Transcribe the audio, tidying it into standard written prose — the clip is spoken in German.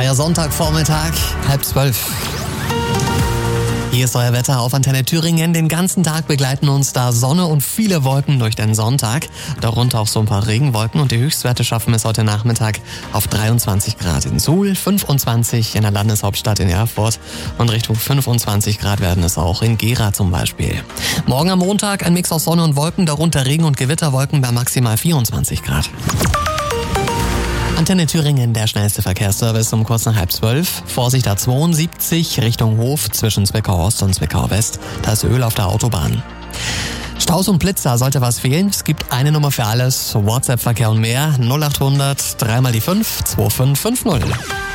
Euer Sonntagvormittag, 11:30. Hier ist euer Wetter auf Antenne Thüringen. Den ganzen Tag begleiten uns da Sonne und viele Wolken durch den Sonntag. Darunter auch so ein paar Regenwolken und die Höchstwerte schaffen es heute Nachmittag auf 23 Grad in Suhl, 25 in der Landeshauptstadt in Erfurt und Richtung 25 Grad werden es auch in Gera zum Beispiel. Morgen am Montag ein Mix aus Sonne und Wolken, darunter Regen- und Gewitterwolken bei maximal 24 Grad. Antenne Thüringen, der schnellste Verkehrsservice um kurz nach 11:30. Vorsicht A72 Richtung Hof zwischen Zwickau Ost und Zwickau West. Da ist Öl auf der Autobahn. Staus und Blitzer, sollte was fehlen? Es gibt eine Nummer für alles. WhatsApp-Verkehr und mehr. 0800 3 mal die 5 2550.